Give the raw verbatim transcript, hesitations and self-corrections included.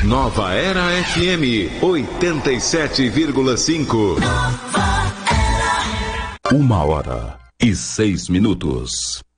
Nova Era F M oitenta e sete vírgula cinco. Uma hora e seis minutos.